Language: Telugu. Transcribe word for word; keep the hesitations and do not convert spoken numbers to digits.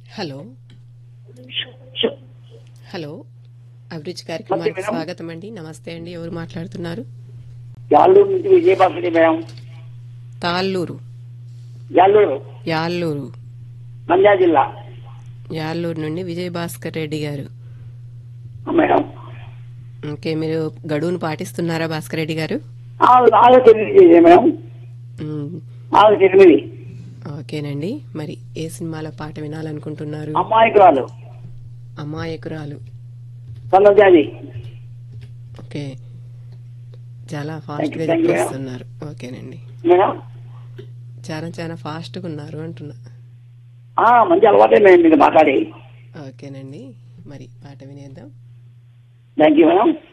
హలో హలో అభిరుచి కార్యక్రమానికి స్వాగతం అండి. నమస్తే అండి. ఎవరు మాట్లాడుతున్నారు? యాళ్ళూరు నుంచి విజయభాస్కర్ మేడం. తాళ్ళూరు యాళ్ళూరు యాళ్ళూరు నంద్యాల జిల్లా. యాళ్ళూరు నుండి విజయభాస్కర్ రెడ్డి గారు. మేడం ఓకే, మీరు గడువును పాటిస్తున్నారా భాస్కర్ రెడ్డి గారు? నాలుగు తొమ్మిది మేడం. నాలుగు ఎనిమిది. ఓకేనండి. మరి ఏ సినిమాలో పాట వినాలనుకుంటున్నారు? అమ్మాయికురాలు అమాయకురాలు. సన్నజాజి. ఓకే, చాలా ఫాస్ట్ గా చెప్పేస్తున్నారు. ఓకేనండి మేడం, చాలా చాలా ఫాస్ట్ గా ఉన్నారు అంటున్నా. మంచి అలవాటే మేడం మీరు మాట్లాడి. ఓకేనండి, మరి పాట వినేద్దాం. Thank you madam.